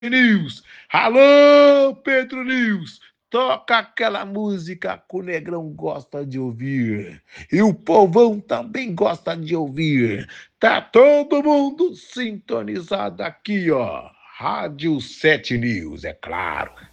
News. Alô, Pedro News. Toca aquela música que o Negrão gosta de ouvir. E o povão também gosta de ouvir. Tá todo mundo sintonizado aqui, ó. Rádio 7 News, é claro.